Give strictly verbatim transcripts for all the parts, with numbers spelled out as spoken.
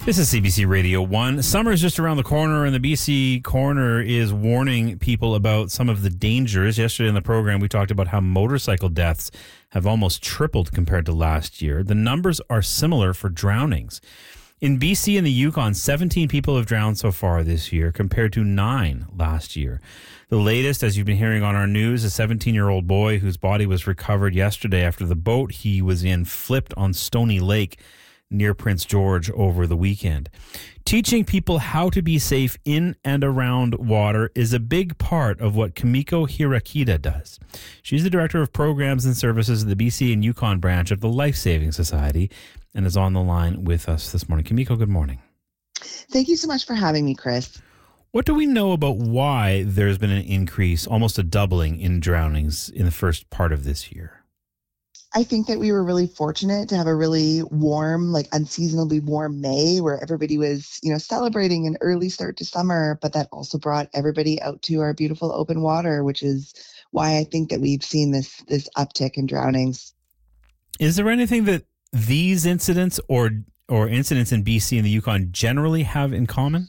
This is C B C Radio one. Summer is just around the corner, and the B C Coroner is warning people about some of the dangers. Yesterday in the program, we talked about how motorcycle deaths have almost tripled compared to last year. The numbers are similar for drownings. In B C and the Yukon, seventeen people have drowned so far this year compared to nine last year. The latest, as you've been hearing on our news, a seventeen-year-old boy whose body was recovered yesterday after the boat he was in flipped on Stony Lake near Prince George over the weekend. Teaching people how to be safe in and around water is a big part of what Kimiko Hirakita does. She's the Director of Programs and Services at the B C and Yukon branch of the Life Saving Society and is on the line with us this morning. Kimiko, good morning. Thank you so much for having me, Chris. What do we know about why there's been an increase, almost a doubling in drownings in the first part of this year? I think that we were really fortunate to have a really warm, like unseasonably warm May where everybody was, you know, celebrating an early start to summer, but that also brought everybody out to our beautiful open water, which is why I think that we've seen this this uptick in drownings. Is there anything that these incidents or or incidents in B C and the Yukon generally have in common?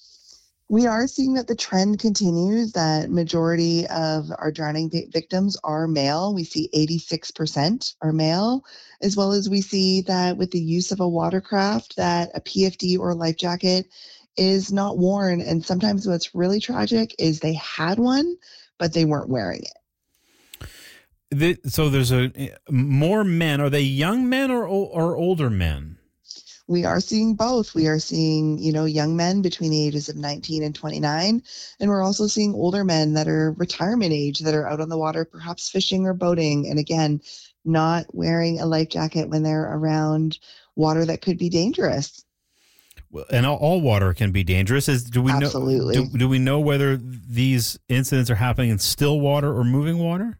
We are seeing that the trend continues, that majority of our drowning victims are male. We see eighty-six percent are male, as well as we see that with the use of a watercraft, that a P F D or a life jacket is not worn. And sometimes what's really tragic is they had one, but they weren't wearing it. The, so there's a more men. Are they young men or or older men? We are seeing both. We are seeing, you know, young men between the ages of nineteen and twenty-nine. And we're also seeing older men that are retirement age that are out on the water, perhaps fishing or boating. And again, not wearing a life jacket when they're around water that could be dangerous. Well, and all, all water can be dangerous. Is do we Absolutely. know? Do, do we know whether these incidents are happening in still water or moving water?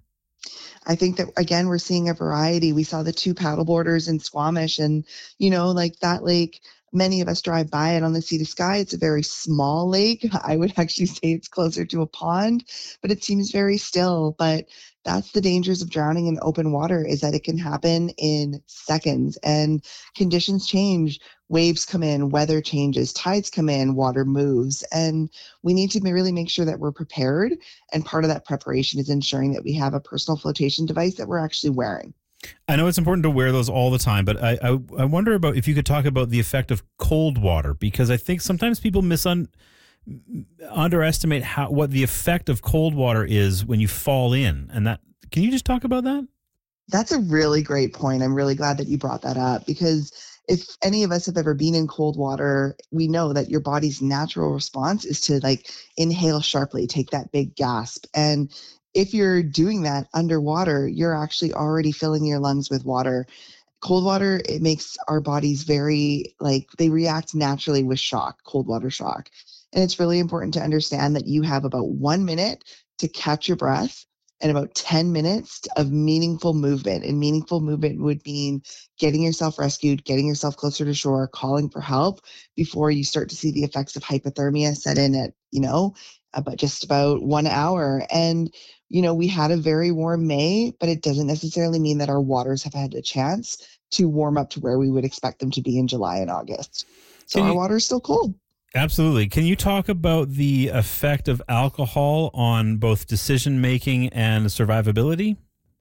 I think that, again, we're seeing a variety. We saw the two paddleboarders in Squamish, and, you know, like that lake, many of us drive by it on the Sea to Sky. It's a very small lake. I would actually say it's closer to a pond, but it seems very still. But that's the dangers of drowning in open water, is that it can happen in seconds and conditions change. Waves come in, weather changes, tides come in, water moves. And we need to really make sure that we're prepared. And part of that preparation is ensuring that we have a personal flotation device that we're actually wearing. I know it's important to wear those all the time, but I, I, I wonder about if you could talk about the effect of cold water, because I think sometimes people misun- underestimate how what the effect of cold water is when you fall in. And that, can you just talk about that? That's a really great point. I'm really glad that you brought that up, because if any of us have ever been in cold water, we know that your body's natural response is to like inhale sharply, take that big gasp. And if you're doing that underwater, you're actually already filling your lungs with water. Cold water, it makes our bodies very, like, they react naturally with shock, cold water shock. And it's really important to understand that you have about one minute to catch your breath and about ten minutes of meaningful movement. And meaningful movement would mean getting yourself rescued, getting yourself closer to shore, calling for help before you start to see the effects of hypothermia set in at, you know, about just about one hour. And, you know, we had a very warm May, but it doesn't necessarily mean that our waters have had a chance to warm up to where we would expect them to be in July and August. So Can our you- water is still cold. Absolutely. Can you talk about the effect of alcohol on both decision making and survivability?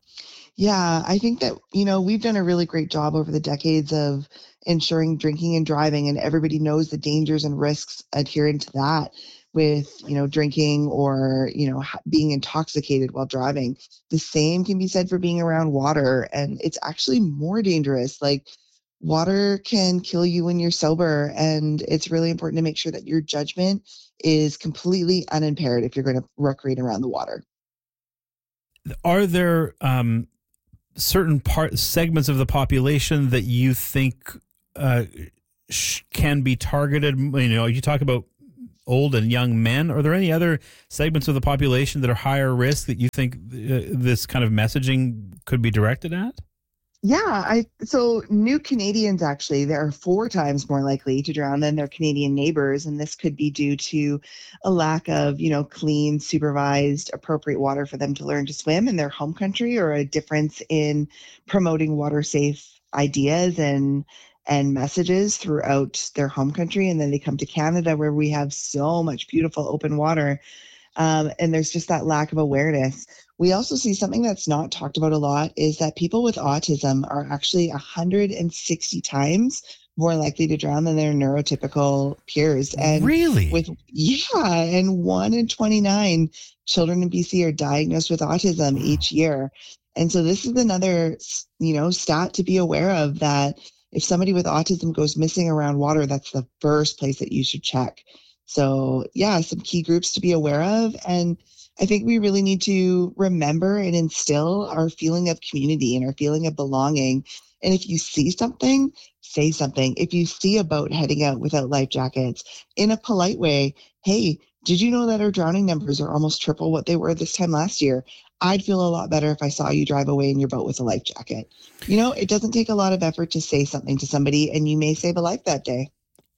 Yeah, I think that, you know, we've done a really great job over the decades of ensuring drinking and driving, and everybody knows the dangers and risks adherent to that with, you know, drinking or, you know, ha- being intoxicated while driving. The same can be said for being around water, and it's actually more dangerous. Like, water can kill you when you're sober, and it's really important to make sure that your judgment is completely unimpaired if you're going to recreate around the water. Are there um, certain part segments of the population that you think uh, sh- can be targeted? You know, you talk about old and young men. Are there any other segments of the population that are higher risk that you think uh, this kind of messaging could be directed at? Yeah, I so new Canadians actually, they are four times more likely to drown than their Canadian neighbors, and this could be due to a lack of, you know, clean, supervised, appropriate water for them to learn to swim in their home country, or a difference in promoting water safe ideas and and messages throughout their home country. And then they come to Canada where we have so much beautiful open water. Um, and there's just that lack of awareness. We also see something that's not talked about a lot is that people with autism are actually one hundred sixty times more likely to drown than their neurotypical peers. And really? With yeah, and one in twenty-nine children in B C are diagnosed with autism wow. each year. And so this is another, you know, stat to be aware of, that if somebody with autism goes missing around water, that's the first place that you should check. So yeah, some key groups to be aware of. And I think we really need to remember and instill our feeling of community and our feeling of belonging. And if you see something, say something. If you see a boat heading out without life jackets, in a polite way, hey, did you know that our drowning numbers are almost triple what they were this time last year? I'd feel a lot better if I saw you drive away in your boat with a life jacket. You know, it doesn't take a lot of effort to say something to somebody, and you may save a life that day.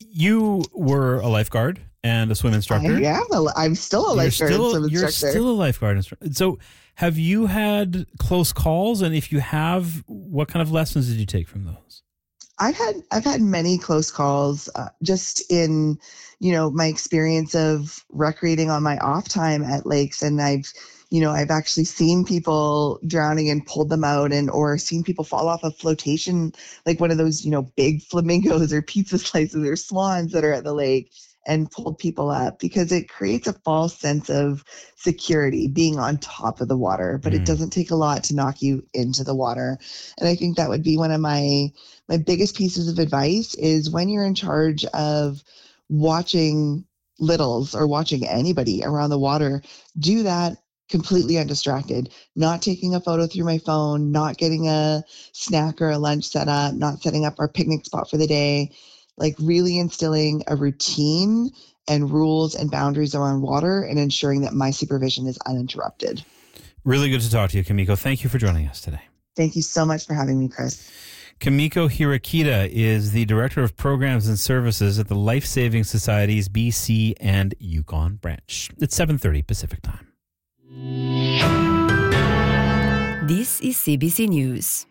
You were a lifeguard and a swim instructor. I am. A, I'm still a lifeguard still, and swim you're instructor. You're still a lifeguard instructor. So have you had close calls? And if you have, what kind of lessons did you take from those? I've had I've had many close calls uh, just in, you know, my experience of recreating on my off time at lakes. And I've, you know, I've actually seen people drowning and pulled them out, and or seen people fall off a flotation, like one of those, you know, big flamingos or pizza slices or swans that are at the lake, and pulled people up, because it creates a false sense of security being on top of the water, but mm. it doesn't take a lot to knock you into the water. And I think that would be one of my my biggest pieces of advice is when you're in charge of watching littles or watching anybody around the water, do that completely undistracted, not taking a photo through my phone, not getting a snack or a lunch set up, not setting up our picnic spot for the day, like really instilling a routine and rules and boundaries around water and ensuring that my supervision is uninterrupted. Really good to talk to you, Kimiko. Thank you for joining us today. Thank you so much for having me, Chris. Kimiko Hirakita is the Director of Programs and Services at the Life Saving Society's B C and Yukon branch. It's seven thirty Pacific Time. This is C B C News.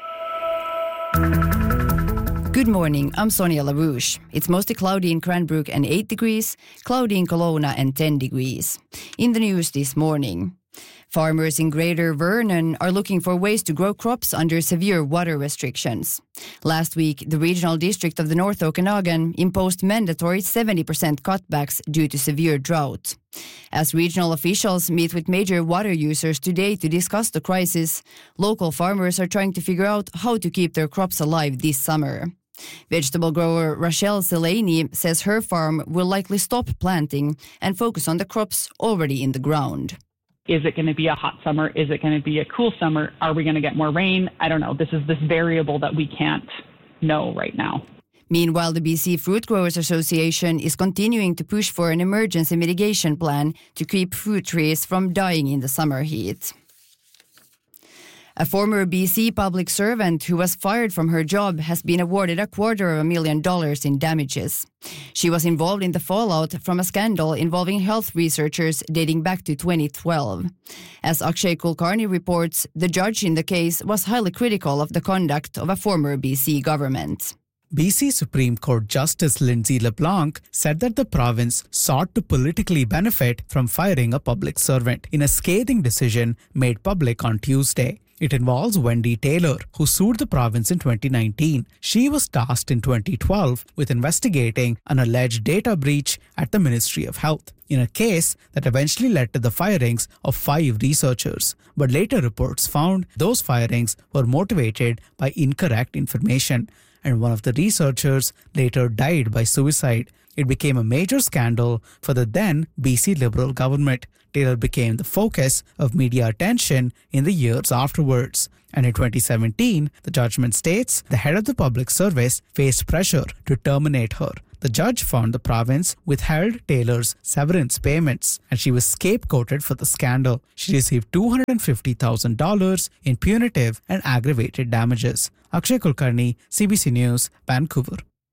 Good morning, I'm Sonia LaRouche. It's mostly cloudy in Cranbrook and eight degrees, cloudy in Kelowna and ten degrees. In the news this morning, farmers in Greater Vernon are looking for ways to grow crops under severe water restrictions. Last week, the Regional District of the North Okanagan imposed mandatory seventy percent cutbacks due to severe drought. As regional officials meet with major water users today to discuss the crisis, local farmers are trying to figure out how to keep their crops alive this summer. Vegetable grower Rachelle Selaney says her farm will likely stop planting and focus on the crops already in the ground. Is it going to be a hot summer? Is it going to be a cool summer? Are we going to get more rain? I don't know. This is this variable that we can't know right now. Meanwhile, the B C Fruit Growers Association is continuing to push for an emergency mitigation plan to keep fruit trees from dying in the summer heat. A former B C public servant who was fired from her job has been awarded a quarter of a million dollars in damages. She was involved in the fallout from a scandal involving health researchers dating back to twenty twelve. As Akshay Kulkarni reports, the judge in the case was highly critical of the conduct of a former B C government. B C Supreme Court Justice Lindsay LeBlanc said that the province sought to politically benefit from firing a public servant in a scathing decision made public on Tuesday. It involves Wendy Taylor, who sued the province in twenty nineteen. She was tasked in twenty twelve with investigating an alleged data breach at the Ministry of Health, in a case that eventually led to the firings of five researchers. But later reports found those firings were motivated by incorrect information, and one of the researchers later died by suicide. It became a major scandal for the then B C Liberal government. Taylor became the focus of media attention in the years afterwards. And in twenty seventeen, the judgment states the head of the public service faced pressure to terminate her. The judge found the province withheld Taylor's severance payments, and she was scapegoated for the scandal. She received two hundred fifty thousand dollars in punitive and aggravated damages. Akshay Kulkarni, C B C News, Vancouver.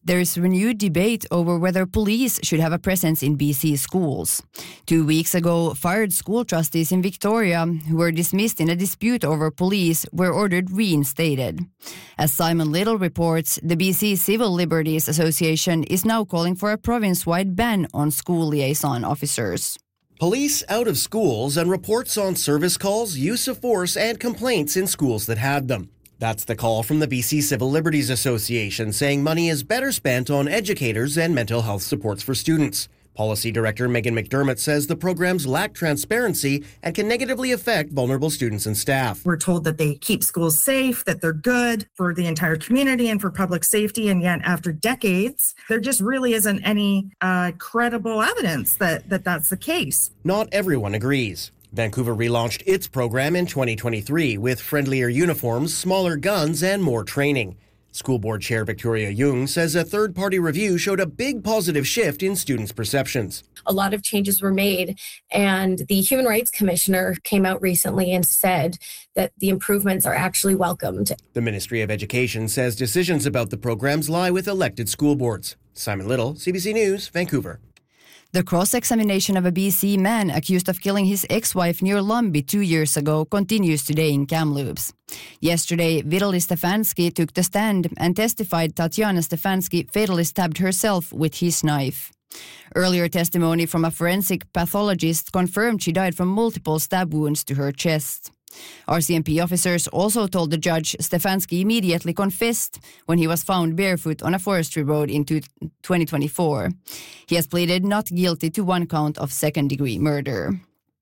There is renewed debate over whether police should have a presence in B C schools. Two weeks ago, fired school trustees in Victoria, who were dismissed in a dispute over police, were ordered reinstated. As Simon Little reports, the B C Civil Liberties Association is now calling for a province-wide ban on school liaison officers. Police out of schools and reports on service calls, use of force, and complaints in schools that had them. That's the call from the B C Civil Liberties Association, saying money is better spent on educators and mental health supports for students. Policy Director Megan McDermott says the programs lack transparency and can negatively affect vulnerable students and staff. We're told that they keep schools safe, that they're good for the entire community and for public safety, and yet after decades, there just really isn't any uh, credible evidence that, that that's the case. Not everyone agrees. Vancouver relaunched its program in twenty twenty-three with friendlier uniforms, smaller guns, and more training. School Board Chair Victoria Jung says a third-party review showed a big positive shift in students' perceptions. A lot of changes were made, and the Human Rights Commissioner came out recently and said that the improvements are actually welcomed. The Ministry of Education says decisions about the programs lie with elected school boards. Simon Little, C B C News, Vancouver. The cross-examination of a B C man accused of killing his ex-wife near Lumby two years ago continues today in Kamloops. Yesterday, Vitaly Stefanski took the stand and testified Tatiana Stefanski fatally stabbed herself with his knife. Earlier testimony from a forensic pathologist confirmed she died from multiple stab wounds to her chest. R C M P officers also told the judge Stefanski immediately confessed when he was found barefoot on a forestry road in twenty twenty-four. He has pleaded not guilty to one count of second-degree murder.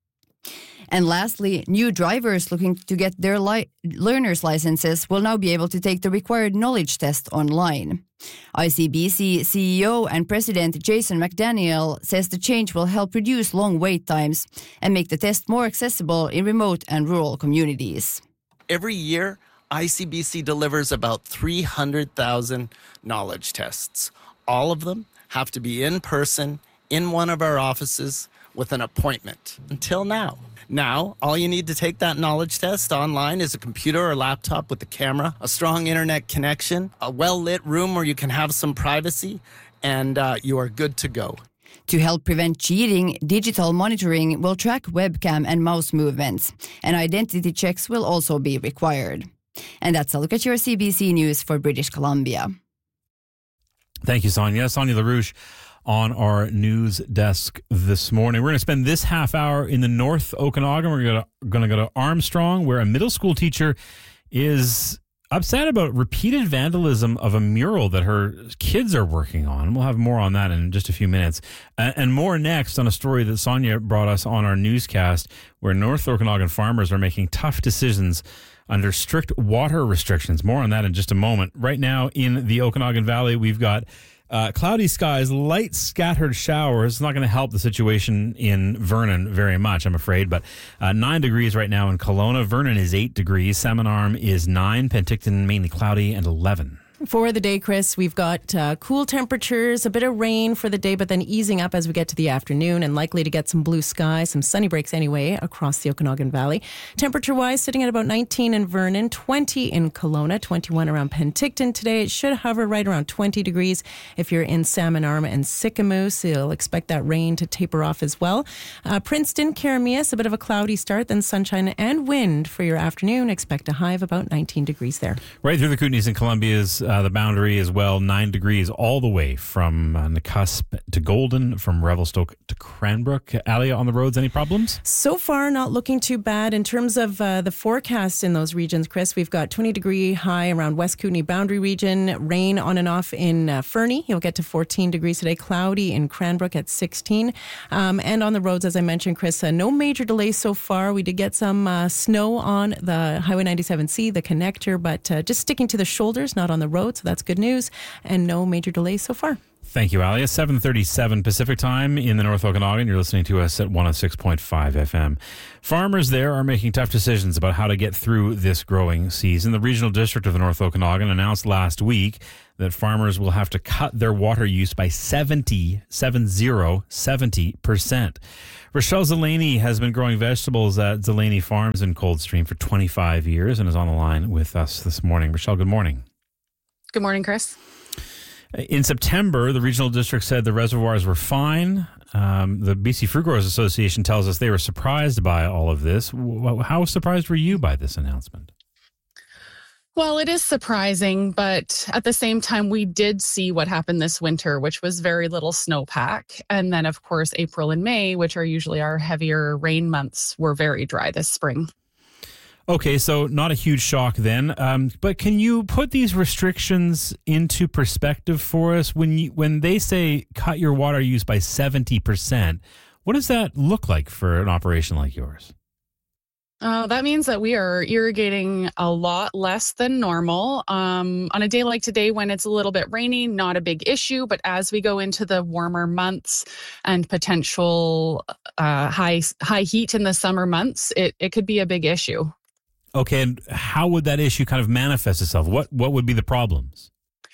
And lastly, new drivers looking to get their li- learner's licenses will now be able to take the required knowledge test online. I C B C C E O and President Jason McDaniel says the change will help reduce long wait times and make the test more accessible in remote and rural communities. Every year, I C B C delivers about three hundred thousand knowledge tests. All of them have to be in person, in one of our offices, with an appointment. Until now. Now, all you need to take that knowledge test online is a computer or laptop with a camera, a strong internet connection, a well-lit room where you can have some privacy, and uh, you are good to go. To help prevent cheating, digital monitoring will track webcam and mouse movements, and identity checks will also be required. And that's a look at your C B C News for British Columbia. Thank you, Sonia. Sonia LaRouche on our news desk this morning. We're going to spend this half hour in the North Okanagan. We're going to go to Armstrong, where a middle school teacher is upset about repeated vandalism of a mural that her kids are working on. We'll have more on that in just a few minutes. And more next on a story that Sonia brought us on our newscast, where North Okanagan farmers are making tough decisions under strict water restrictions. More on that in just a moment. Right now in the Okanagan Valley, we've got Uh, cloudy skies, light scattered showers. It's not going to help the situation in Vernon very much, I'm afraid. But uh, nine degrees right now in Kelowna. Vernon is eight degrees. Salmon Arm is nine. Penticton mainly cloudy and eleven. For the day, Chris, we've got uh, cool temperatures, a bit of rain for the day, but then easing up as we get to the afternoon and likely to get some blue skies, some sunny breaks anyway across the Okanagan Valley. Temperature-wise, sitting at about nineteen in Vernon, twenty in Kelowna, twenty-one around Penticton today. It should hover right around twenty degrees if you're in Salmon Arm and Sicamous. You'll expect that rain to taper off as well. Uh, Princeton, Karamias, a bit of a cloudy start, then sunshine and wind for your afternoon. Expect a high of about nineteen degrees there. Right through the Kootenays and Columbia's Uh, the boundary as well, nine degrees all the way from uh, Nakusp to Golden, from Revelstoke to Cranbrook. Alia, on the roads, any problems? So far, not looking too bad. In terms of uh, the forecast in those regions, Chris, we've got twenty degree high around West Kootenay boundary region, rain on and off in uh, Fernie. You'll get to fourteen degrees today, cloudy in Cranbrook at sixteen. Um, and on the roads, as I mentioned, Chris, uh, no major delays so far. We did get some uh, snow on the Highway ninety-seven C, the connector, but uh, just sticking to the shoulders, not on the road. So that's good news, and no major delays so far. Thank you, Alia. seven thirty-seven Pacific time in the North Okanagan. You're listening to us at one oh six point five F M. Farmers there are making tough decisions about how to get through this growing season. The Regional District of the North Okanagan announced last week that farmers will have to cut their water use by seventy, seven zero, seventy percent. Rochelle Zeleny has been growing vegetables at Zeleny Farms in Coldstream for twenty-five years and is on the line with us this morning. Rochelle, good morning. Good morning, Chris. In September, the regional district said the reservoirs were fine. Um, the B C Fruit Growers Association tells us they were surprised by all of this. How surprised were you by this announcement? Well, it is surprising, but at the same time, we did see what happened this winter, which was very little snowpack. And then, of course, April and May, which are usually our heavier rain months, were very dry this spring. Okay, so not a huge shock then. Um, but can you put these restrictions into perspective for us? When you, when they say cut your water use by seventy percent, what does that look like for an operation like yours? Uh, that means that we are irrigating a lot less than normal. Um, on a day like today, when it's a little bit rainy, not a big issue. But as we go into the warmer months and potential uh, high high heat in the summer months, it, it could be a big issue. Okay, and how would that issue kind of manifest itself? What what would be the problems?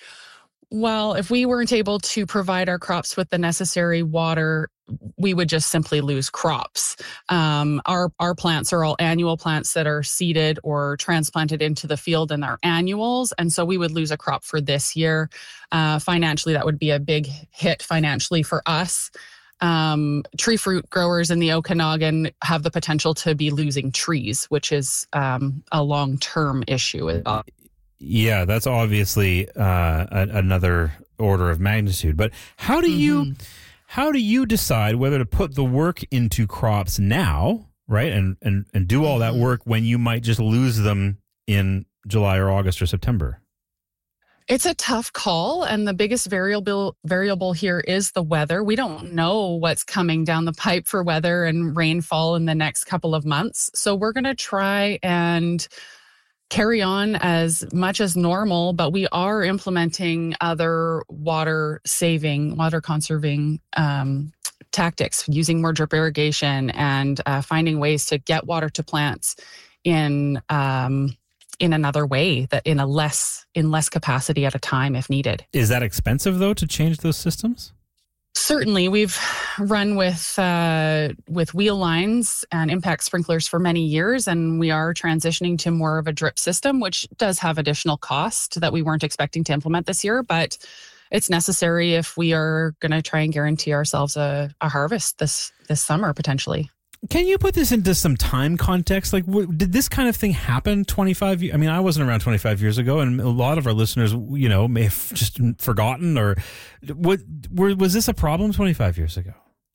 Well, if we weren't able to provide our crops with the necessary water, we would just simply lose crops. Um, our our plants are all annual plants that are seeded or transplanted into the field, and are annuals, and so we would lose a crop for this year. Uh, financially, that would be a big hit financially for us. Um, tree fruit growers in the Okanagan have the potential to be losing trees, which is um, a long-term issue. Yeah, that's obviously uh, a, another order of magnitude. But how do mm-hmm. you how do you decide whether to put the work into crops now, right, and and and do all that work when you might just lose them in July or August or September? It's a tough call, and the biggest variable variable here is the weather. We don't know what's coming down the pipe for weather and rainfall in the next couple of months. So we're going to try and carry on as much as normal, but we are implementing other water saving, water conserving um, tactics, using more drip irrigation and uh, finding ways to get water to plants in um, in another way, that in a less in less capacity at a time if needed. Is that expensive though to change those systems? Certainly, we've run with uh, with wheel lines and impact sprinklers for many years, and we are transitioning to more of a drip system, which does have additional cost that we weren't expecting to implement this year, but it's necessary if we are going to try and guarantee ourselves a, a harvest this this summer potentially. Can you put this into some time context? Like, w- did this kind of thing happen twenty-five years? I mean, I wasn't around twenty-five years ago, and a lot of our listeners, you know, may have just forgotten, or what, were, was this a problem twenty-five years ago?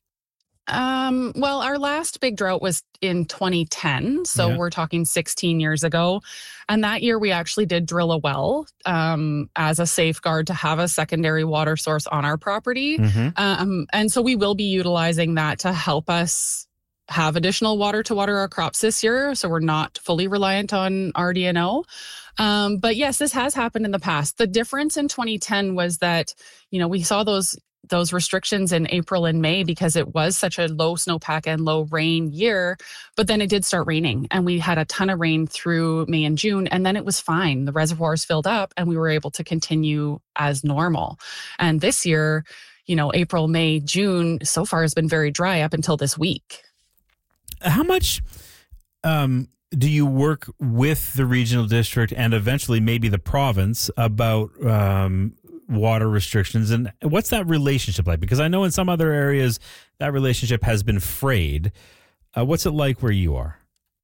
Um, well, our last big drought was in twenty ten, so yeah. We're talking sixteen years ago. And that year we actually did drill a well um, as a safeguard to have a secondary water source on our property. Mm-hmm. Um, and so we will be utilizing that to help us have additional water to water our crops this year, so we're not fully reliant on R D N O. Um, but yes, this has happened in the past. The difference in twenty ten was that, you know, we saw those those restrictions in April and May because it was such a low snowpack and low rain year, but then it did start raining, and we had a ton of rain through May and June, and then it was fine. The reservoirs filled up and we were able to continue as normal. And this year, you know, April, May, June so far has been very dry up until this week. How much um, do you work with the regional district and eventually maybe the province about um, water restrictions, and what's that relationship like? Because I know in some other areas that relationship has been frayed. Uh, what's it like where you are?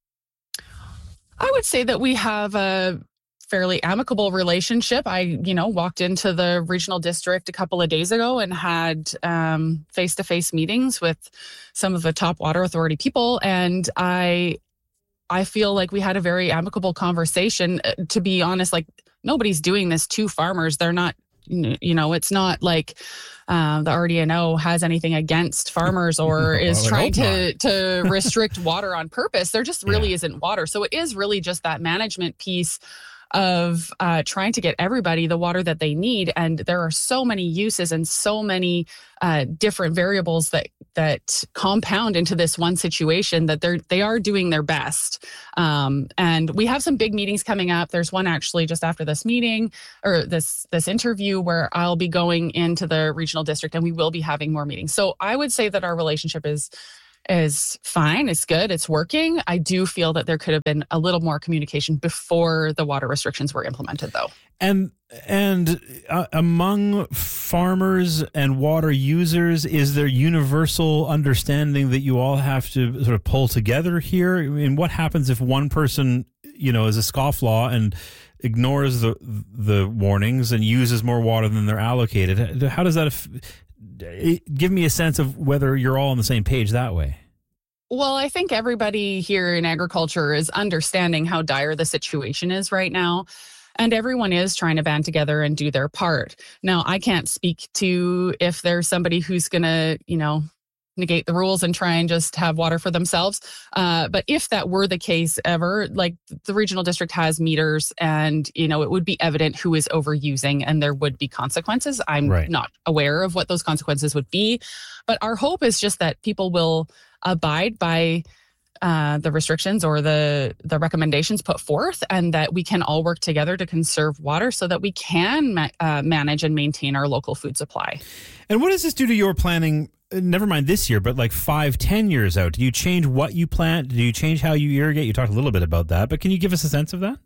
I would say that we have a fairly amicable relationship. I, you know, walked into the regional district a couple of days ago and had um, face-to-face meetings with some of the top water authority people, and I, I feel like we had a very amicable conversation. To be honest, like, nobody's doing this to farmers. They're not, you know, it's not like uh, the R D N O has anything against farmers or is well, trying to, to restrict water on purpose. There just really yeah. isn't water. So it is really just that management piece of uh, trying to get everybody the water that they need. And there are so many uses and so many uh, different variables that that compound into this one situation that they're they are doing their best. Um, and we have some big meetings coming up. There's one actually just after this meeting or this this interview where I'll be going into the regional district, and we will be having more meetings. So I would say that our relationship is is fine. It's good. It's working. I do feel that there could have been a little more communication before the water restrictions were implemented, though. And and uh, among farmers and water users, is there universal understanding that you all have to sort of pull together here? I mean, what happens if one person, you know, is a scofflaw and ignores the the warnings and uses more water than they're allocated? How does that af- give me a sense of whether you're all on the same page that way? Well, I think everybody here in agriculture is understanding how dire the situation is right now. And everyone is trying to band together and do their part. Now, I can't speak to if there's somebody who's going to, you know, negate the rules and try and just have water for themselves. Uh, but if that were the case ever, like the regional district has meters and, you know, it would be evident who is overusing and there would be consequences. I'm Right. not aware of what those consequences would be. But our hope is just that people will abide by uh, the restrictions or the, the recommendations put forth, and that we can all work together to conserve water so that we can ma- uh, manage and maintain our local food supply. And what does this do to your planning? Never mind this year, but like five, ten years out. Do you change what you plant? Do you change how you irrigate? You talked a little bit about that, but can you give us a sense of that?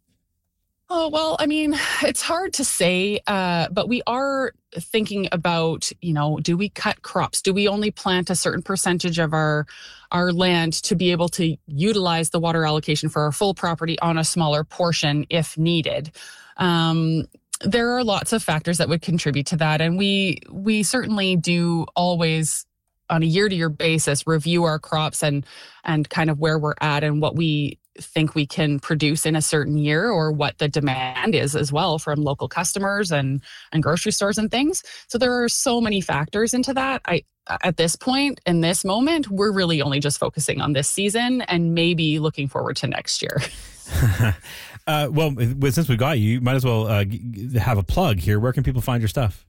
Oh, well, I mean, it's hard to say, uh, but we are thinking about, you know, do we cut crops? Do we only plant a certain percentage of our our land to be able to utilize the water allocation for our full property on a smaller portion if needed? Um, there are lots of factors that would contribute to that. And we we certainly do always, on a year-to-year basis, review our crops and and kind of where we're at and what we think we can produce in a certain year, or what the demand is as well from local customers and and grocery stores and things. So there are so many factors into that. I at this point, in this moment, we're really only just focusing on this season and maybe looking forward to next year. uh, well, since we got you, you might as well uh, g- have a plug here. Where can people find your stuff?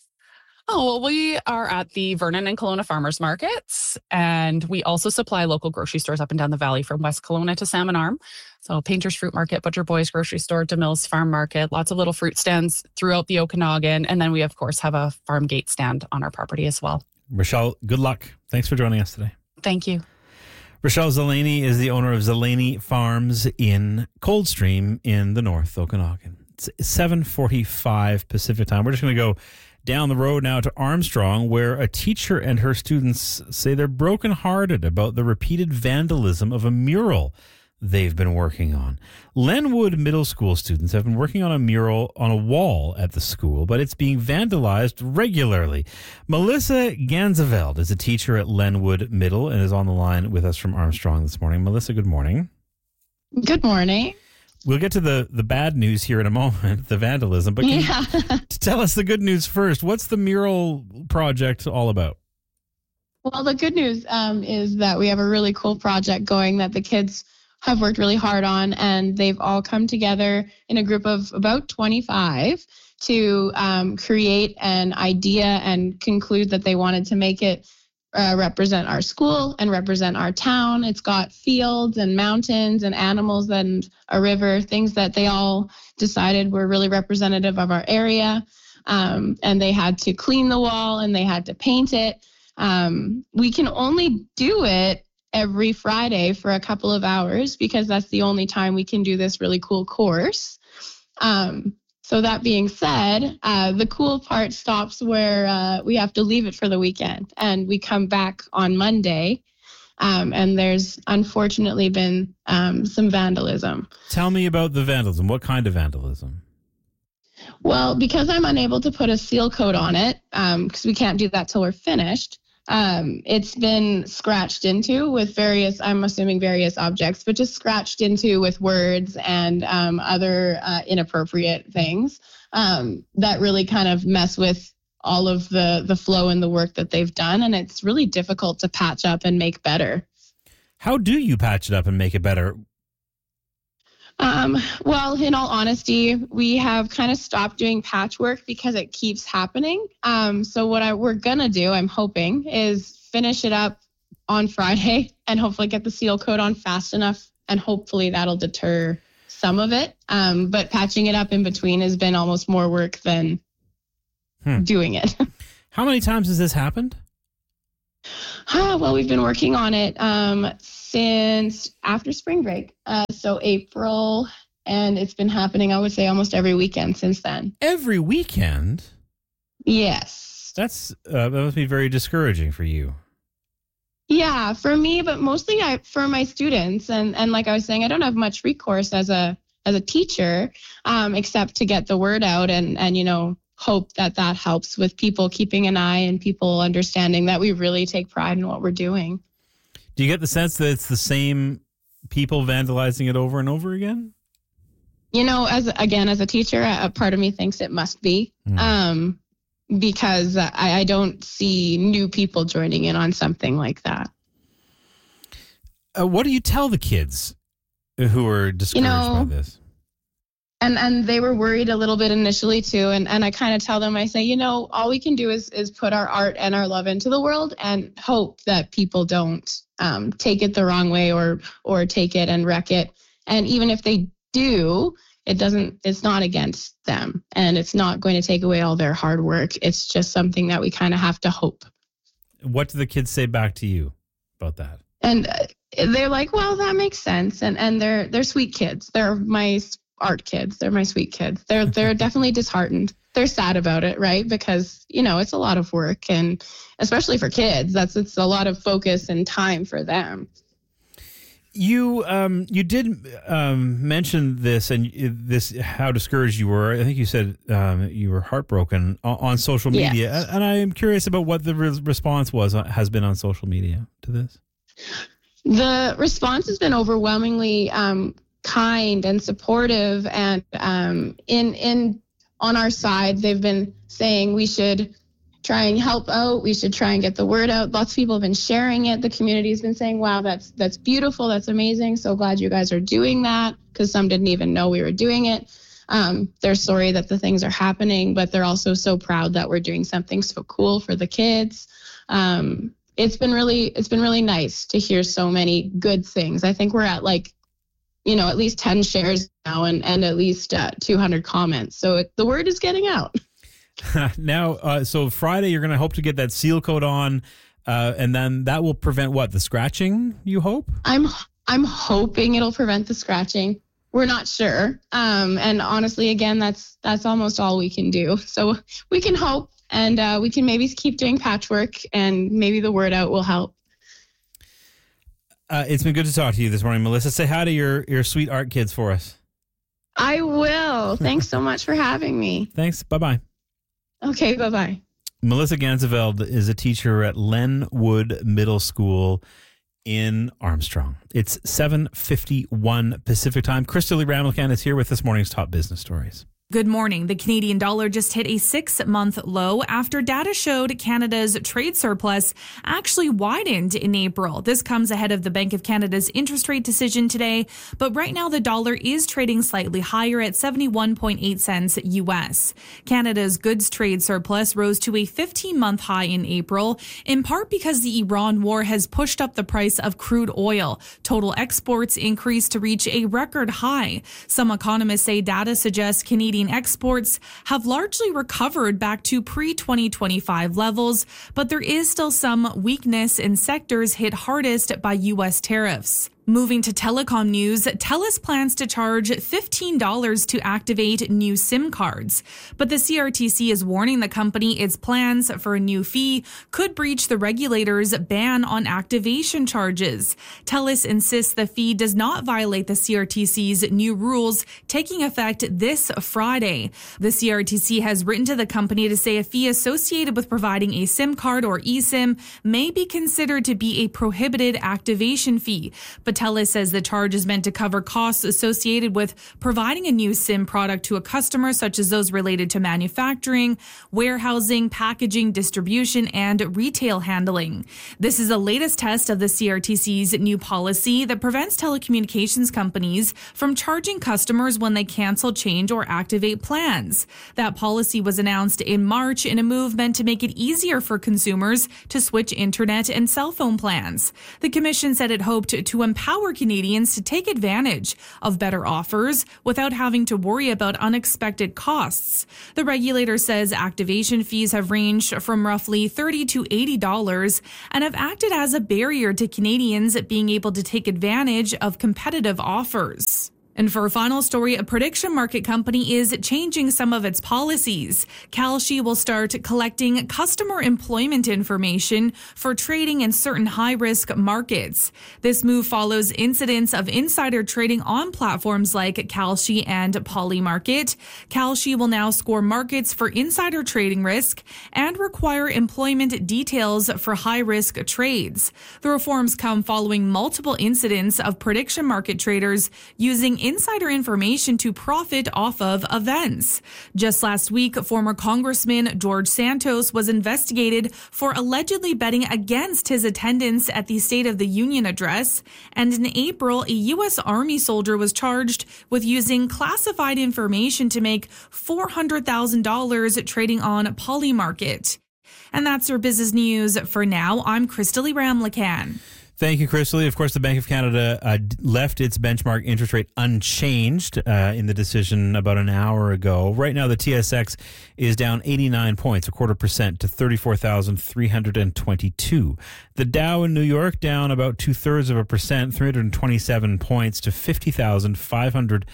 Oh, well, we are at the Vernon and Kelowna Farmers Markets, and we also supply local grocery stores up and down the valley from West Kelowna to Salmon Arm. So Painter's Fruit Market, Butcher Boys Grocery Store, DeMille's Farm Market, lots of little fruit stands throughout the Okanagan. And then we, of course, have a farm gate stand on our property as well. Rochelle, good luck. Thanks for joining us today. Thank you. Rochelle Zeleny is the owner of Zeleny Farms in Coldstream in the North Okanagan. It's seven forty-five Pacific time. We're just going to go down the road now to Armstrong, where a teacher and her students say they're brokenhearted about the repeated vandalism of a mural they've been working on. Lenwood Middle School students have been working on a mural on a wall at the school, but it's being vandalized regularly. Melissa Ganzeveld is a teacher at Lenwood Middle and is on the line with us from Armstrong this morning. Melissa, good morning. Good morning. We'll get to the, the bad news here in a moment, the vandalism, but can Yeah. you tell us the good news first. What's the mural project all about? Well, the good news um, is that we have a really cool project going that the kids have worked really hard on, and they've all come together in a group of about twenty-five to um, create an idea and conclude that they wanted to make it uh, represent our school and represent our town. It's got fields and mountains and animals and a river, things that they all decided were really representative of our area. Um, and they had to clean the wall and they had to paint it. Um, we can only do it every Friday for a couple of hours because that's the only time we can do this really cool course. Um, so that being said, uh, the cool part stops where uh, we have to leave it for the weekend and we come back on Monday. Um, and there's unfortunately been um, some vandalism. Tell me about the vandalism. What kind of vandalism? Well, because I'm unable to put a seal coat on it, um, because we can't do that till we're finished, um, it's been scratched into with various, I'm assuming various objects, but just scratched into with words and um, other uh, inappropriate things um, that really kind of mess with all of the, the flow and the work that they've done. And it's really difficult to patch up and make better. How do you patch it up and make it better? Um, well, in all honesty, we have kind of stopped doing patchwork because it keeps happening. Um, so what I, we're going to do, I'm hoping, is finish it up on Friday and hopefully get the seal coat on fast enough. And hopefully that'll deter some of it. Um, but patching it up in between has been almost more work than hmm. doing it. How many times has this happened? Ah, well, we've been working on it um, since after spring break. Uh, so April, and it's been happening, I would say, almost every weekend since then. Every weekend? Yes. That's uh, that must be very discouraging for you. Yeah, for me, but mostly I, for my students. And, and like I was saying, I don't have much recourse as a as a teacher, um, except to get the word out and, and, you know, hope that that helps with people keeping an eye and people understanding that we really take pride in what we're doing. Do you get the sense that it's the same people vandalizing it over and over again? You know, as again, as a teacher, a part of me thinks it must be. Mm. Um, because I, I don't see new people joining in on something like that. Uh, what do you tell the kids who are discouraged you know, by this? And and they were worried a little bit initially too. And, and I kind of tell them, I say, you know, all we can do is is put our art and our love into the world and hope that people don't um, take it the wrong way or or take it and wreck it. And even if they do, it doesn't, it's not against them and it's not going to take away all their hard work. It's just something that we kind of have to hope. What do the kids say back to you about that? And uh, they're like, well, that makes sense. And and they're they're sweet kids. They're my art kids. They're my sweet kids. They're they're definitely disheartened. They're sad about it, right? Because, you know, it's a lot of work and especially for kids, that's it's a lot of focus and time for them. You um you did um mention this and this how discouraged you were. I think you said um you were heartbroken on, on social media, yes. And I am curious about what the re- response was has been on social media to this. The response has been overwhelmingly um, kind and supportive, and um, in in on our side, they've been saying we should try and help out. We should try and get the word out. Lots of people have been sharing it. The community's been saying, wow, that's that's beautiful. That's amazing. So glad you guys are doing that, because some didn't even know we were doing it. Um, they're sorry that the things are happening, but they're also so proud that we're doing something so cool for the kids. Um, it's been really, it's been really nice to hear so many good things. I think we're at like, you know, at least ten shares now and, and at least uh, two hundred comments. So it, the word is getting out. Now, uh, so Friday, you're going to hope to get that seal coat on, uh, and then that will prevent what? The scratching, you hope? I'm I'm hoping it'll prevent the scratching. We're not sure. Um, and honestly, again, that's that's almost all we can do. So we can hope, and uh, we can maybe keep doing patchwork, and maybe the word out will help. Uh, it's been good to talk to you this morning, Melissa. Say hi to your, your sweet art kids for us. I will. Thanks so much for having me. Thanks. Bye-bye. Okay, bye-bye. Melissa Ganzeveld is a teacher at Lenwood Middle School in Armstrong. It's seven fifty-one Pacific time. Crystal Lee Ramilcan is here with this morning's top business stories. Good morning. The Canadian dollar just hit a six-month low after data showed Canada's trade surplus actually widened in April. This comes ahead of the Bank of Canada's interest rate decision today, but right now the dollar is trading slightly higher at seventy-one point eight cents U S. Canada's goods trade surplus rose to a fifteen-month high in April, in part because the Iran war has pushed up the price of crude oil. Total exports increased to reach a record high. Some economists say data suggests Canadian exports have largely recovered back to pre-twenty twenty-five levels, but there is still some weakness in sectors hit hardest by U S tariffs. Moving to telecom news, TELUS plans to charge fifteen dollars to activate new SIM cards. But the C R T C is warning the company its plans for a new fee could breach the regulator's ban on activation charges. TELUS insists the fee does not violate the C R T C's new rules taking effect this Friday. The C R T C has written to the company to say a fee associated with providing a SIM card or eSIM may be considered to be a prohibited activation fee. But TELUS says the charge is meant to cover costs associated with providing a new SIM product to a customer, such as those related to manufacturing, warehousing, packaging, distribution, and retail handling. This is the latest test of the C R T C's new policy that prevents telecommunications companies from charging customers when they cancel, change, or activate plans. That policy was announced in March in a move meant to make it easier for consumers to switch internet and cell phone plans. The commission said it hoped to empower empower Canadians to take advantage of better offers without having to worry about unexpected costs. The regulator says activation fees have ranged from roughly thirty dollars to eighty dollars and have acted as a barrier to Canadians being able to take advantage of competitive offers. And for a final story, a prediction market company is changing some of its policies. Kalshi will start collecting customer employment information for trading in certain high-risk markets. This move follows incidents of insider trading on platforms like Kalshi and Polymarket. Kalshi will now score markets for insider trading risk and require employment details for high-risk trades. The reforms come following multiple incidents of prediction market traders using insider information to profit off of events. Just last week, former Congressman George Santos was investigated for allegedly betting against his attendance at the State of the Union address. And in April, a U S Army soldier was charged with using classified information to make four hundred thousand dollars trading on Polymarket. And that's your business news for now. I'm Crystalie Ramlakan. Thank you, Crystalie. Of course, the Bank of Canada uh, left its benchmark interest rate unchanged uh, in the decision about an hour ago. Right now, the T S X is down eighty-nine points, a quarter percent, to thirty-four thousand three hundred twenty-two. The Dow in New York down about two-thirds of a percent, three hundred twenty-seven points, to fifty thousand five hundred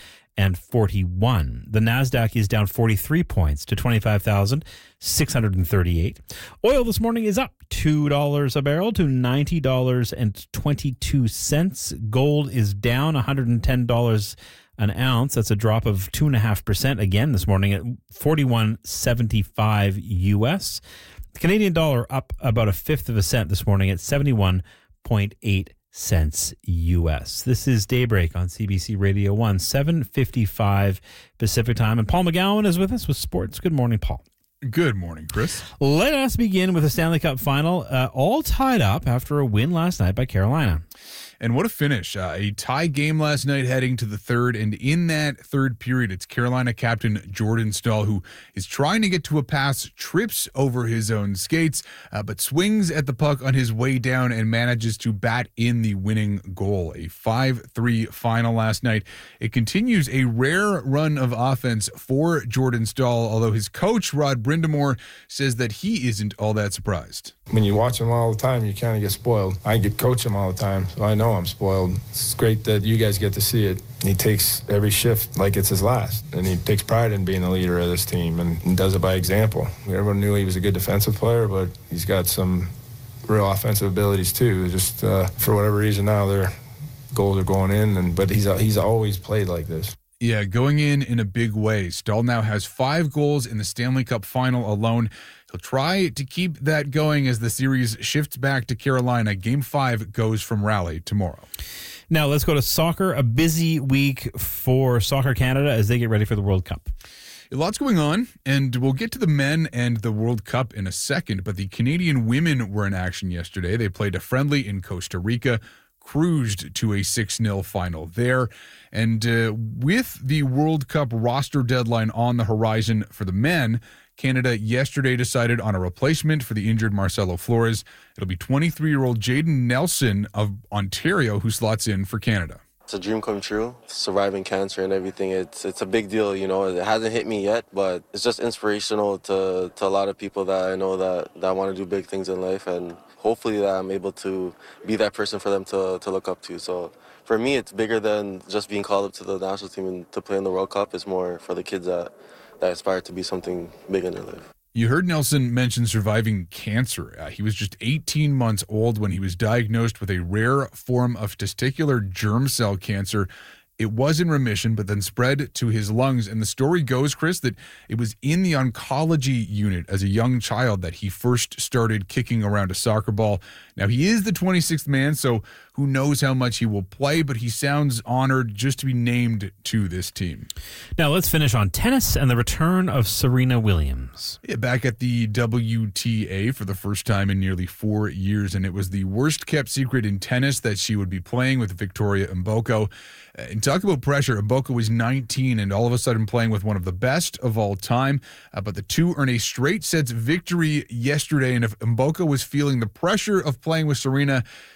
forty-one. The NASDAQ is down forty-three points to twenty-five thousand six hundred thirty-eight. Oil this morning is up two dollars a barrel to ninety dollars and twenty-two cents. Gold is down one hundred ten dollars an ounce. That's a drop of two point five percent again this morning at forty-one seventy-five U S. The Canadian dollar up about a fifth of a cent this morning at seventy-one point eight cents U S. This is Daybreak on C B C Radio one, seven fifty-five Pacific Time. And Paul McGowan is with us with sports. Good morning, Paul. Good morning, Chris. Let us begin with the Stanley Cup final, uh, all tied up after a win last night by Carolina. And what a finish. Uh, a tie game last night heading to the third. And in that third period, it's Carolina captain Jordan Staal who is trying to get to a pass, trips over his own skates, uh, but swings at the puck on his way down and manages to bat in the winning goal. A five three final last night. It continues a rare run of offense for Jordan Staal, although his coach, Rod Brindamore, says that he isn't all that surprised. When you watch him all the time, you kind of get spoiled. I get coach him all the time, so I know I'm spoiled. It's great that you guys get to see it. He takes every shift like it's his last, and he takes pride in being the leader of this team and, and does it by example. Everyone knew he was a good defensive player, but he's got some real offensive abilities too. Just uh, for whatever reason now, their goals are going in, and but he's he's always played like this. Yeah, going in in a big way. Staal now has five goals in the Stanley Cup final alone. He'll try to keep that going as the series shifts back to Carolina. Game five goes from Raleigh tomorrow. Now let's go to soccer. A busy week for Soccer Canada as they get ready for the World Cup. Lots going on, and we'll get to the men and the World Cup in a second, but the Canadian women were in action yesterday. They played a friendly in Costa Rica, cruised to a six nil final there. And uh, with the World Cup roster deadline on the horizon for the men, Canada yesterday decided on a replacement for the injured Marcelo Flores. It'll be twenty-three-year-old Jaden Nelson of Ontario who slots in for Canada. It's a dream come true, surviving cancer and everything. It's it's a big deal, you know. It hasn't hit me yet, but it's just inspirational to, to a lot of people that I know that, that want to do big things in life, and hopefully that I'm able to be that person for them to, to look up to. So for me, it's bigger than just being called up to the national team and to play in the World Cup. It's more for the kids that, that aspire to be something big in their life. You heard Nelson mention surviving cancer. Uh, he was just eighteen months old when he was diagnosed with a rare form of testicular germ cell cancer. It was in remission, but then spread to his lungs. And the story goes, Chris, that it was in the oncology unit as a young child that he first started kicking around a soccer ball. Now, he is the twenty-sixth man, so who knows how much he will play, but he sounds honored just to be named to this team. Now, let's finish on tennis and the return of Serena Williams. Yeah, back at the W T A for the first time in nearly four years, and it was the worst-kept secret in tennis that she would be playing with Victoria Mboko. And talk about pressure, Mboko was nineteen and all of a sudden playing with one of the best of all time. Uh, but the two earned a straight sets victory yesterday, and if Mboko was feeling the pressure of playing with Serena,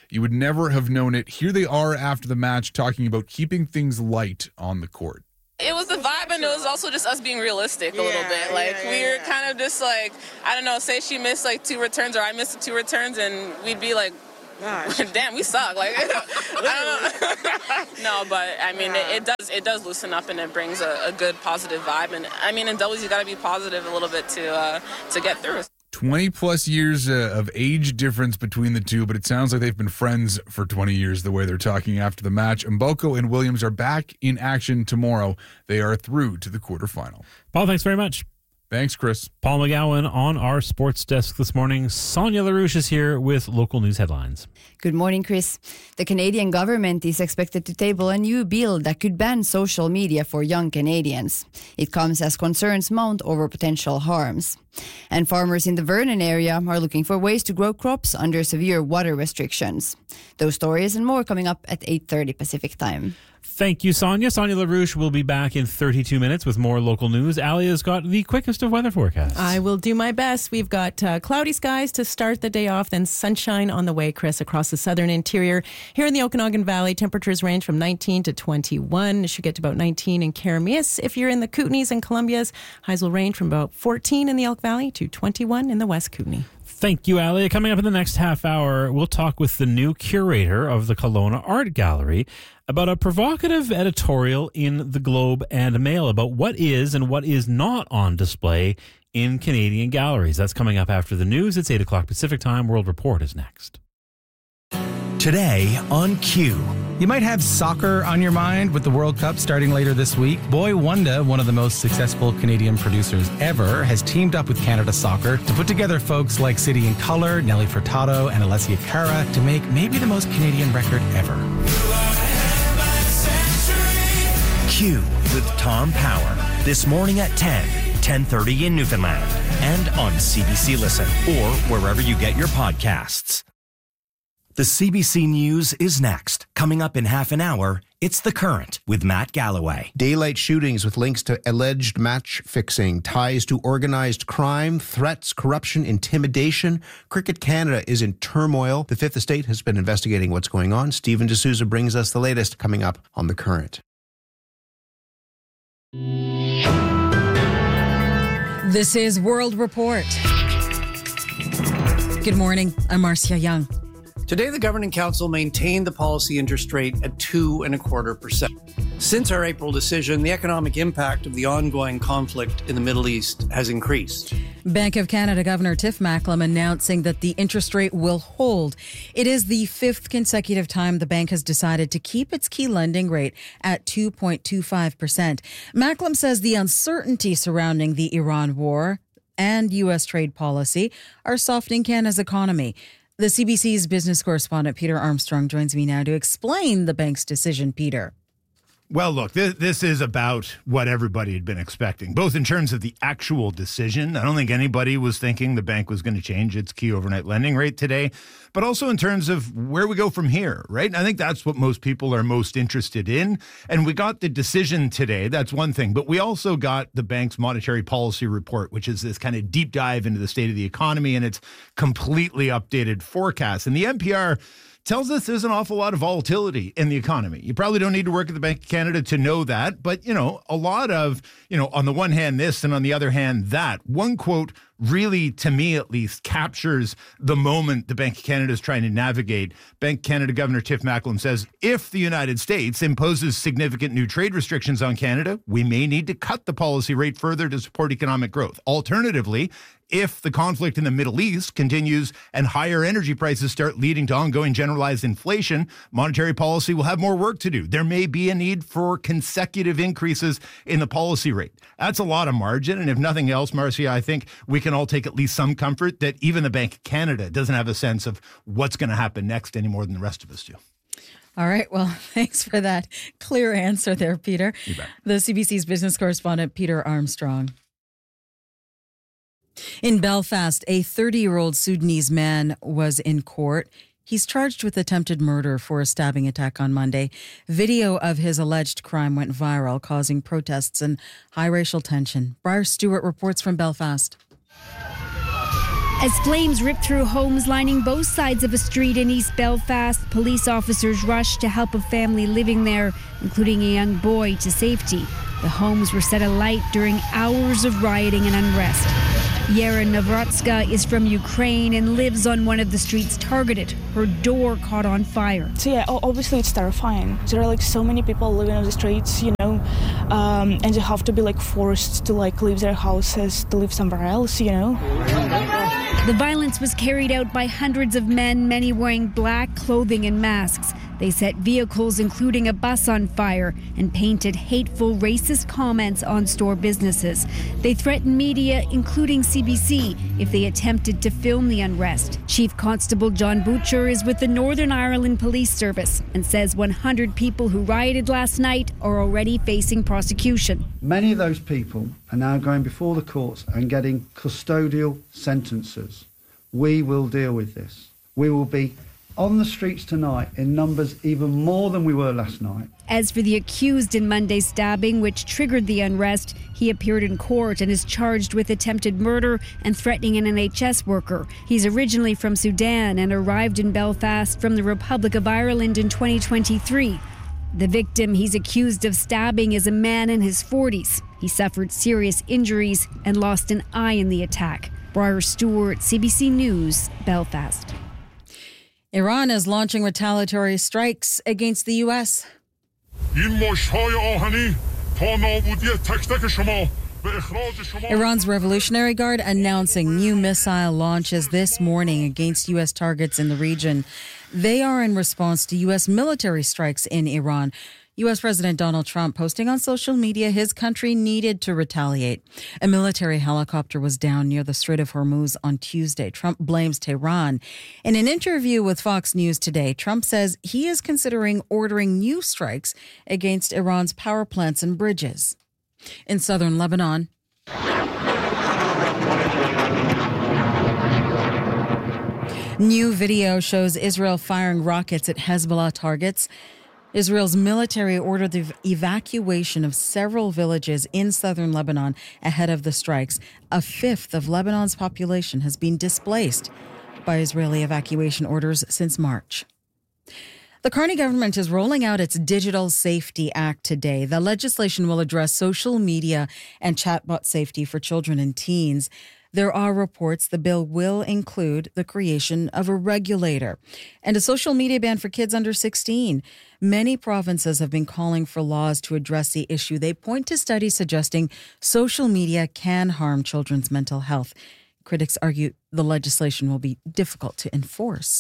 You would never have known it. Here they are after the match talking about keeping things light on the court. It was the vibe, and it was also just us being realistic a yeah, little bit. Like, yeah, yeah, we were yeah. kind of just like, I don't know, say she missed like two returns or I missed two returns, and we'd be like, gosh, damn, we suck. Like, I don't know. No, but I mean, yeah. it, it does it does loosen up, and it brings a, a good positive vibe. And I mean, in doubles, you got to be positive a little bit to uh, to get through. twenty plus years uh, of age difference between the two, but it sounds like they've been friends for twenty years the way they're talking after the match. Mboko and Williams are back in action tomorrow. They are through to the quarterfinal. Paul, thanks very much. Thanks, Chris. Paul McGowan on our sports desk this morning. Sonia LaRouche is here with local news headlines. Good morning, Chris. The Canadian government is expected to table a new bill that could ban social media for young Canadians. It comes as concerns mount over potential harms. And farmers in the Vernon area are looking for ways to grow crops under severe water restrictions. Those stories and more coming up at eight thirty Pacific time. Thank you, Sonia. Sonia LaRouche will be back in thirty-two minutes with more local news. Alia's got the quickest of weather forecasts. I will do my best. We've got uh, cloudy skies to start the day off, then sunshine on the way, Chris, across the southern interior. Here in the Okanagan Valley, temperatures range from nineteen to twenty-one. It should get to about nineteen in Karamias. If you're in the Kootenays and Columbias, highs will range from about fourteen in the Elk Valley to twenty-one in the West Kootenay. Thank you, Alia. Coming up in the next half hour, we'll talk with the new curator of the Kelowna Art Gallery about a provocative editorial in the Globe and Mail about what is and what is not on display in Canadian galleries. That's coming up after the news. It's eight o'clock Pacific time. World Report is next. Today on Q. You might have soccer on your mind with the World Cup starting later this week. Boy Wonder, one of the most successful Canadian producers ever, has teamed up with Canada Soccer to put together folks like City in Colour, Nelly Furtado, and Alessia Cara to make maybe the most Canadian record ever. Q with Tom Power. This morning at ten, ten thirty in Newfoundland. And on C B C Listen or wherever you get your podcasts. The C B C News is next. Coming up in half an hour, it's The Current with Matt Galloway. Daylight shootings with links to alleged match fixing, ties to organized crime, threats, corruption, intimidation. Cricket Canada is in turmoil. The Fifth Estate has been investigating what's going on. Stephen D'Souza brings us the latest coming up on The Current. This is World Report. Good morning. I'm Marcia Young. Today, the Governing Council maintained the policy interest rate at two and a quarter percent. Since our April decision, the economic impact of the ongoing conflict in the Middle East has increased. Bank of Canada Governor Tiff Macklem announcing that the interest rate will hold. It is the fifth consecutive time the bank has decided to keep its key lending rate at two point two five percent. Macklem says the uncertainty surrounding the Iran war and U S trade policy are softening Canada's economy. The C B C's business correspondent Peter Armstrong joins me now to explain the bank's decision. Peter. Well, look, this, this is about what everybody had been expecting, both in terms of the actual decision. I don't think anybody was thinking the bank was going to change its key overnight lending rate today, but also in terms of where we go from here, right? And I think that's what most people are most interested in. And we got the decision today. That's one thing. But we also got the bank's monetary policy report, which is this kind of deep dive into the state of the economy and its completely updated forecast. And the N P R tells us there's an awful lot of volatility in the economy. You probably don't need to work at the Bank of Canada to know that, but, you know, a lot of, you know, on the one hand this and on the other hand that. One quote really, to me at least, captures the moment the Bank of Canada is trying to navigate. Bank of Canada Governor Tiff Macklem says, if the United States imposes significant new trade restrictions on Canada, we may need to cut the policy rate further to support economic growth. Alternatively, if the conflict in the Middle East continues and higher energy prices start leading to ongoing generalized inflation, monetary policy will have more work to do. There may be a need for consecutive increases in the policy rate. That's a lot of margin. And if nothing else, Marcia, I think we can all take at least some comfort that even the Bank of Canada doesn't have a sense of what's going to happen next any more than the rest of us do. All right. Well, thanks for that clear answer there, Peter. You bet. The C B C's business correspondent, Peter Armstrong. In Belfast, a thirty-year-old Sudanese man was in court. He's charged with attempted murder for a stabbing attack on Monday. Video of his alleged crime went viral, causing protests and high racial tension. Briar Stewart reports from Belfast. As flames ripped through homes lining both sides of a street in East Belfast, police officers rushed to help a family living there, including a young boy, to safety. The homes were set alight during hours of rioting and unrest. Yera Navrotska is from Ukraine and lives on one of the streets targeted. Her door caught on fire. So yeah, obviously it's terrifying. There are like so many people living on the streets, you know, um, and they have to be like forced to like leave their houses to live somewhere else, you know. The violence was carried out by hundreds of men, many wearing black clothing and masks. They set vehicles, including a bus, on fire and painted hateful, racist comments on store businesses. They threatened media, including C B C, if they attempted to film the unrest. Chief Constable John Butcher is with the Northern Ireland Police Service and says one hundred people who rioted last night are already facing prosecution. Many of those people are now going before the courts and getting custodial sentences. We will deal with this. We will be on the streets tonight in numbers even more than we were last night. As for the accused in Monday's stabbing, which triggered the unrest, he appeared in court and is charged with attempted murder and threatening an N H S worker. He's originally from Sudan and arrived in Belfast from the Republic of Ireland in twenty twenty-three. The victim he's accused of stabbing is a man in his forties. He suffered serious injuries and lost an eye in the attack. Briar Stewart, C B C News, Belfast. Iran is launching retaliatory strikes against the U S. Iran's Revolutionary Guard announcing new missile launches this morning against U S targets in the region. They are in response to U S military strikes in Iran. U S President Donald Trump posting on social media his country needed to retaliate. A military helicopter was down near the Strait of Hormuz on Tuesday. Trump blames Tehran. In an interview with Fox News today, Trump says he is considering ordering new strikes against Iran's power plants and bridges. In southern Lebanon, new video shows Israel firing rockets at Hezbollah targets. Israel's military ordered the evacuation of several villages in southern Lebanon ahead of the strikes. A fifth of Lebanon's population has been displaced by Israeli evacuation orders since March. The Carney government is rolling out its Digital Safety Act today. The legislation will address social media and chatbot safety for children and teens. There are reports the bill will include the creation of a regulator and a social media ban for kids under sixteen. Many provinces have been calling for laws to address the issue. They point to studies suggesting social media can harm children's mental health. Critics argue the legislation will be difficult to enforce.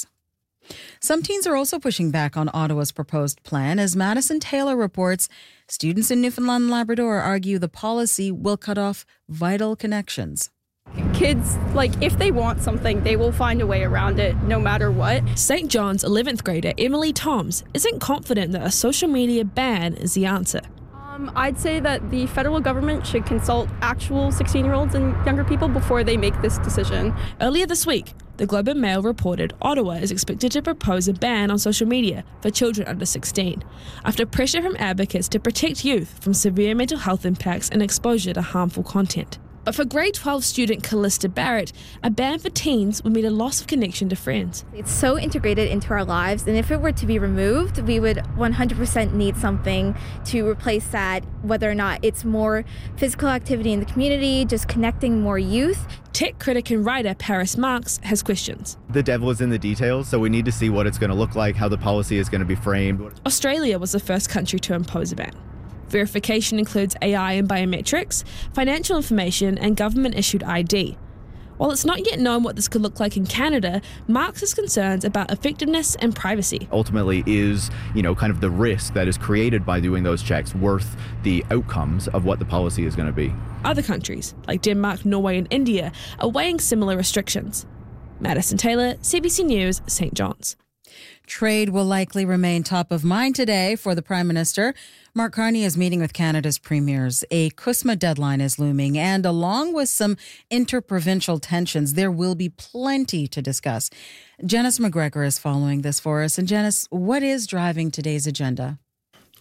Some teens are also pushing back on Ottawa's proposed plan. As Madison Taylor reports, students in Newfoundland and Labrador argue the policy will cut off vital connections. Kids, like, if they want something, they will find a way around it no matter what. Saint John's eleventh grader Emily Toms isn't confident that a social media ban is the answer. Um, I'd say that the federal government should consult actual sixteen-year-olds and younger people before they make this decision. Earlier this week, the Globe and Mail reported Ottawa is expected to propose a ban on social media for children under sixteen, after pressure from advocates to protect youth from severe mental health impacts and exposure to harmful content. But for grade twelve student Callista Barrett, a ban for teens would mean a loss of connection to friends. It's so integrated into our lives, and if it were to be removed, we would one hundred percent need something to replace that, whether or not it's more physical activity in the community, just connecting more youth. Tech critic and writer Paris Marks has questions. The devil is in the details, so we need to see what it's going to look like, how the policy is going to be framed. Australia was the first country to impose a ban. Verification includes A I and biometrics, financial information, and government-issued I D. While it's not yet known what this could look like in Canada, Marx has concerns about effectiveness and privacy. Ultimately, is, you know, kind of the risk that is created by doing those checks worth the outcomes of what the policy is going to be? Other countries, like Denmark, Norway, and India, are weighing similar restrictions. Madison Taylor, C B C News, Saint John's. Trade will likely remain top of mind today for the Prime Minister. Mark Carney is meeting with Canada's premiers. A C U S M A deadline is looming, and along with some interprovincial tensions, there will be plenty to discuss. Janice McGregor is following this for us. And Janice, what is driving today's agenda?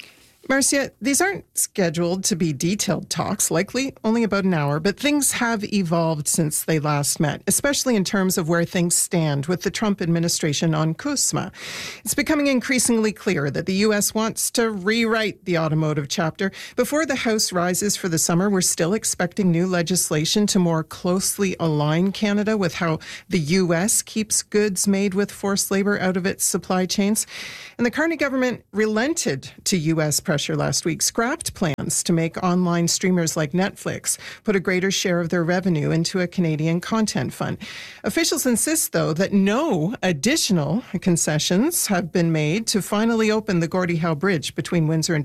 Marcia, these aren't scheduled to be detailed talks, likely only about an hour, but things have evolved since they last met, especially in terms of where things stand with the Trump administration on CUSMA. It's becoming increasingly clear that the U S wants to rewrite the automotive chapter. Before the House rises for the summer, we're still expecting new legislation to more closely align Canada with how the U S keeps goods made with forced labor out of its supply chains. And the Carney government relented to U S pressure last week, scrapped plans to make online streamers like Netflix put a greater share of their revenue into a Canadian content fund. Officials insist, though, that no additional concessions have been made to finally open the Gordie Howe Bridge between Windsor and